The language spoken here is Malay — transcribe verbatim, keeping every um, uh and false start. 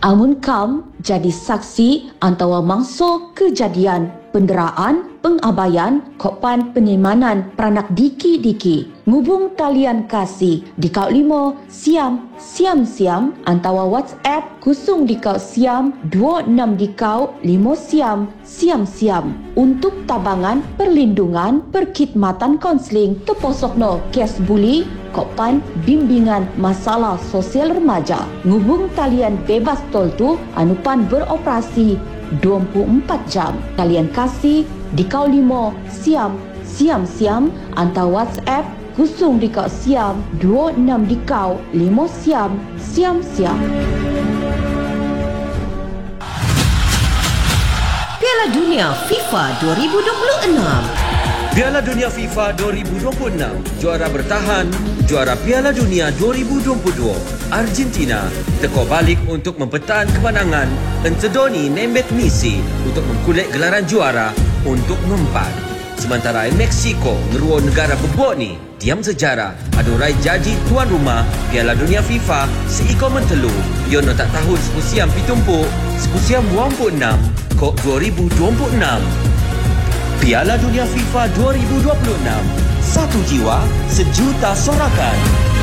Amun kam jadi saksi antara mangsa kejadian penderaan, pengabaian, kopan penyimanan peranak diki-diki. Ngubung talian kasih di kau lima siam siam siam antara WhatsApp kusung di kau siam dua enam di kau lima siam siam siam untuk tabangan perlindungan perkhidmatan konseling terposokno kes buli kopan bimbingan masalah sosial remaja. Ngubung talian bebas tol tu anupan beroperasi dua puluh empat jam. Talian kasih di kau lima siam siam siam antara WhatsApp kusung di kau siam dua enam di kau lima siam siam siam. Piala Dunia FIFA dua ribu dua puluh enam. Piala Dunia FIFA dua ribu dua puluh enam, juara bertahan, juara Piala Dunia dua ribu dua puluh dua. Argentina teko balik untuk mempertahan kemenangan entedoni nembet misi untuk mengkulit gelaran juara untuk mempat. Sementara Mexico ngeruo negara bebok ni diam sejarah adurai jaji tuan rumah Piala Dunia FIFA seiko mentelu yono tak tahun sepusiam pitumpuk sepusiam dua puluh enam kok dua ribu dua puluh enam. Piala Dunia FIFA dua ribu dua puluh enam, satu jiwa sejuta sorakan.